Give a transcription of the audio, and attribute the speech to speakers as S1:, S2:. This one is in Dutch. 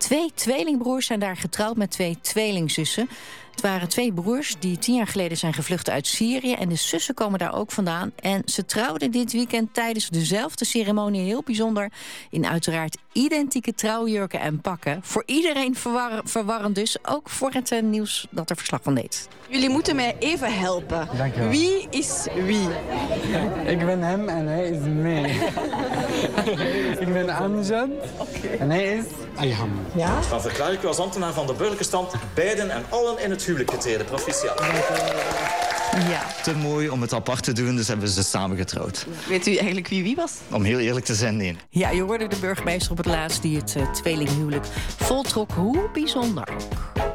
S1: 2 tweelingbroers zijn daar getrouwd met 2 tweelingzussen. Het waren 2 broers die 10 jaar geleden zijn gevlucht uit Syrië. En de zussen komen daar ook vandaan. En ze trouwden dit weekend tijdens dezelfde ceremonie, heel bijzonder, in uiteraard identieke trouwjurken en pakken. Voor iedereen verwarrend dus, ook voor het nieuws dat er verslag van deed.
S2: Jullie moeten mij even helpen.
S3: Dankjewel.
S2: Wie is wie?
S3: Ik ben hem en hij is mij. Ik ben Amjad en hij is Ayham.
S2: Ja?
S4: Dan verklaar ik u als ambtenaar van de burgerlijke stand beiden en allen in het huwelijk getreden. Proficiat.
S1: Ja.
S5: Te mooi om het apart te doen, dus hebben ze samen getrouwd.
S2: Weet u eigenlijk wie was?
S5: Om heel eerlijk te zijn, nee.
S1: Ja, je hoorde de burgemeester op het laatst die het tweelinghuwelijk voltrok. Hoe bijzonder ook.